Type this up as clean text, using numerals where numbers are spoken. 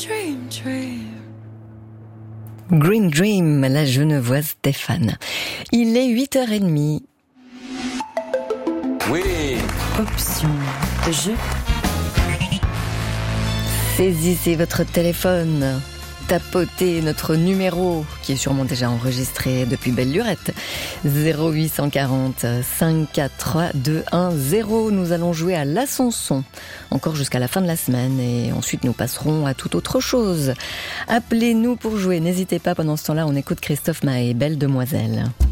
Green Dream, la Genevoise Stéphane. Il est 8h30. Oui. Option jeu. Saisissez votre téléphone. Tapotez notre numéro, qui est sûrement déjà enregistré depuis belle lurette. 0840 543 210. Nous allons jouer à l'Ascension, encore jusqu'à la fin de la semaine, et ensuite nous passerons à toute autre chose. Appelez-nous pour jouer, n'hésitez pas. Pendant ce temps-là, on écoute Christophe Maé, Belle Demoiselle.